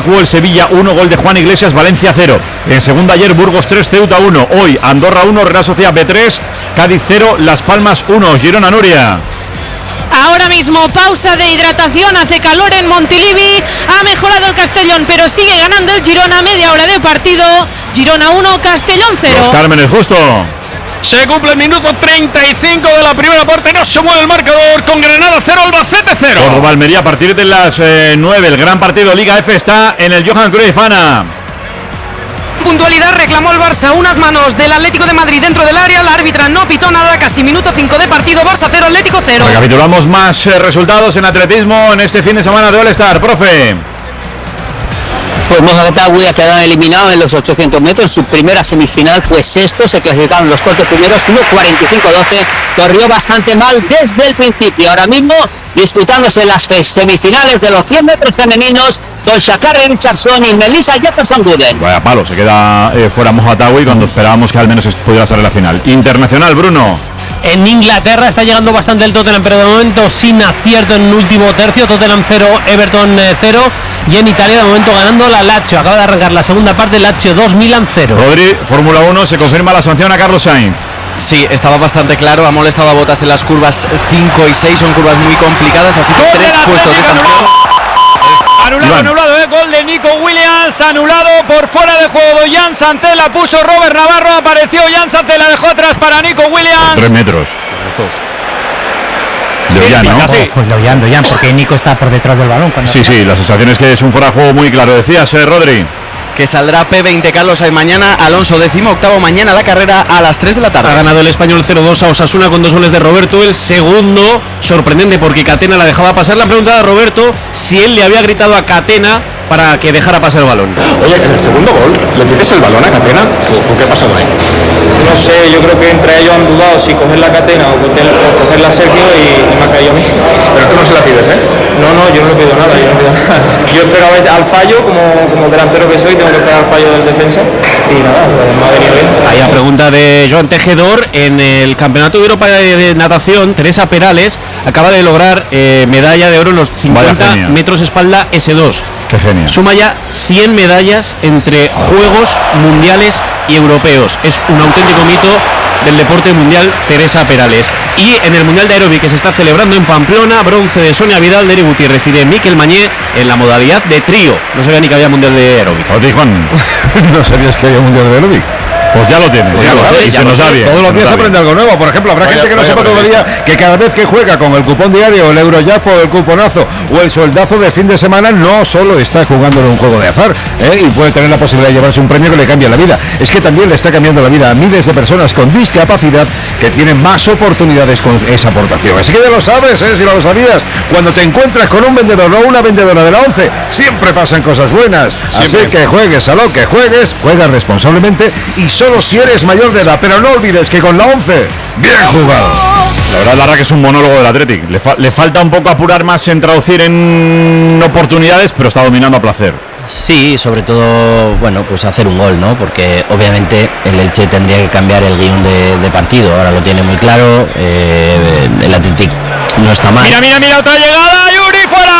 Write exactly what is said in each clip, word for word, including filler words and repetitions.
jugó el Sevilla uno, gol de Juan Iglesias, Valencia cero. En segunda ayer Burgos tres, Ceuta uno. Hoy Andorra uno, Real Sociedad B tres, Cádiz cero, Las Palmas uno. Girona, Nuria. Ahora mismo pausa de hidratación, hace calor en Montilivi, ha mejorado el Castellón, pero sigue ganando el Girona, media hora de partido, Girona uno, Castellón cero. Los Cármenes, justo. Se cumple el minuto treinta y cinco de la primera parte, no se mueve el marcador, con Granada cero, Albacete cero. Córdoba, Almería, a partir de las eh, nueve, el gran partido Liga F está en el Johan Cruyff. Ana. Puntualidad, reclamó el Barça unas manos del Atlético de Madrid dentro del área, la árbitra no pitó nada, casi minuto cinco de partido, Barça cero, Atlético cero. Recapitulamos más eh, resultados en atletismo en este fin de semana de All Star, profe. Pues Mohamed Aoui ha quedado eliminado en los ochocientos metros, en su primera semifinal fue sexto, se clasificaron los cuatro primeros, uno cuarenta y cinco doce, corrió bastante mal desde el principio, ahora mismo disputándose las semifinales de los cien metros femeninos con Sha'Carri Richardson y Melissa Jefferson-Guden. Vaya palo, se queda eh, fuera Mohamed Aoui cuando esperábamos que al menos pudiera salir la final. Internacional, Bruno. En Inglaterra está llegando bastante el Tottenham, pero de momento sin acierto en el último tercio. Tottenham cero, Everton cero. Y en Italia de momento ganando la Lazio. Acaba de arrancar la segunda parte, Lazio dos, Milan cero. Rodri, Fórmula uno, se confirma la sanción a Carlos Sainz. Sí, estaba bastante claro, ha molestado a Bottas en las curvas cinco y seis, son curvas muy complicadas, así que ¡Gol tres del puestos de Atlético, sanción. Anulado, Iván. anulado, eh, gol de Nico Williams, anulado por fuera de juego. Jan Santé la puso Robert Navarro, apareció Jan Santé, la dejó atrás para Nico Williams. Tres metros. Los dos. De Ollán, ¿no? Sí. Pues de Ollán, de Ollán, porque Nico está por detrás del balón. Sí, sí, la sensación es que es un fuera de juego muy claro. Decías, eh, Rodri. Que saldrá P veinte Carlos Sainz mañana, Alonso décimo octavo mañana la carrera a las tres de la tarde. Ha ganado el Español cero dos a Osasuna con dos goles de Roberto. El segundo, sorprendente porque Catena la dejaba pasar. La pregunta de Roberto si él le había gritado a Catena para que dejara pasar el balón. Oye, en el segundo gol, ¿le pides el balón a Catena? ¿O qué ha pasado ahí? No sé, yo creo que entre ellos han dudado si coger la Catena o cogerla a Sergio y, y me ha caído a mí. Pero tú no se la pides, ¿eh? No, no, yo no le pido nada, yo no pido nada. Yo espero a veces al fallo, como, como delantero que soy, tengo que esperar al fallo del defensa y nada, pues me ha venido bien. Ahí a pregunta de Joan Tejedor, en el Campeonato de Europa de Natación, Teresa Perales acaba de lograr eh, medalla de oro en los cincuenta metros espalda ese dos. Qué genio. Suma ya cien medallas entre Juegos Mundiales y Europeos. Es un auténtico mito del deporte mundial, Teresa Perales. Y en el Mundial de Aeróbic que se está celebrando en Pamplona, bronce de Sonia Vidal, de Eri Gutiérrez y de Miquel Mañé en la modalidad de trío. No sabía ni que había Mundial de Aeróbic. Oye, Juan, ¿no sabías que había Mundial de Aeróbic? Pues ya lo tienes, pues ya, ya lo sabes, y se nos da bien. Todos los días se aprende algo nuevo. Por ejemplo, habrá vaya, gente que no sepa todavía que cada vez que juega con el cupón diario, el Eurojackpot o el cuponazo o el sueldazo de fin de semana, no solo está jugando en un juego de azar, ¿eh? y puede tener la posibilidad de llevarse un premio que le cambie la vida. Es que también le está cambiando la vida a miles de personas con discapacidad que tienen más oportunidades con esa aportación. Así que ya lo sabes, ¿eh? si no lo sabías, cuando te encuentras con un vendedor o una vendedora de la ONCE, siempre pasan cosas buenas. Siempre. Así que juegues a lo que juegues, juegas responsablemente y solo si eres mayor de edad, pero no olvides que con la ONCE, bien jugado. La verdad, la verdad que es un monólogo del Athletic. Le, fa- le falta un poco apurar más en traducir en oportunidades, pero está dominando a placer. Sí, sobre todo, bueno, pues hacer un gol, ¿no? Porque obviamente el Elche tendría que cambiar el guión de, de partido. Ahora lo tiene muy claro. Eh, el Athletic no está mal. Mira, mira, mira, otra llegada. Yuri fuera.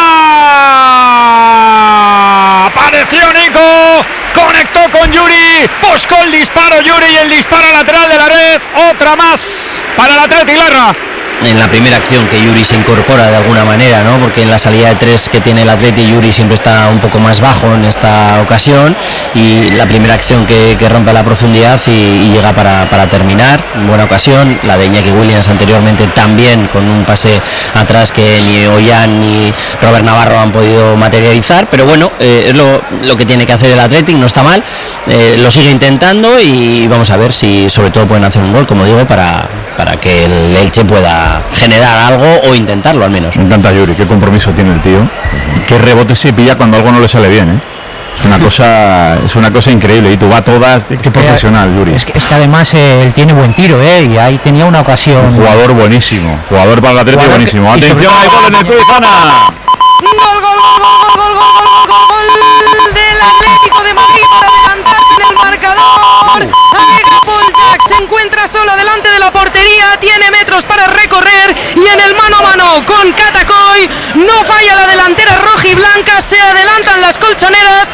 Apareció Nico. Conectó con Yuri, buscó el disparo Yuri y el disparo lateral de la red, otra más para el Athletic Larra. En la primera acción que Yuri se incorpora de alguna manera, ¿no? Porque en la salida de tres que tiene el Athletic, Yuri siempre está un poco más bajo en esta ocasión, y la primera acción que, que rompe la profundidad y, y llega para, para terminar, buena ocasión. La de Iñaki Williams anteriormente también con un pase atrás que ni Ollán ni Robert Navarro han podido materializar, pero bueno, eh, es lo, lo que tiene que hacer el Athletic, no está mal, eh, lo sigue intentando y vamos a ver si sobre todo pueden hacer un gol, como digo, para, para que el Elche pueda generar algo o intentarlo al menos. Me encanta Yuri, qué compromiso tiene el tío, qué rebote se pilla cuando algo no le sale bien, ¿eh? Es una cosa, es una cosa increíble y tú va todas, qué, qué profesional Yuri. Es que, es que además eh, él tiene buen tiro, ¿eh? Y ahí tenía una ocasión. Un jugador buenísimo, jugador para el Atlético buenísimo. Que, atención, hay gol en el Cruyff, Ana. Gol, gol, gol, gol, gol, gol, gol, gol del Atlético de Madrid para adelantarse en el marcador. Alega Poljack, se encuentra solo delante de la portería, tiene metros para recorrer y en el mano a mano con Catacoy no falla la delantera roja y blanca, se adelantan las colchoneras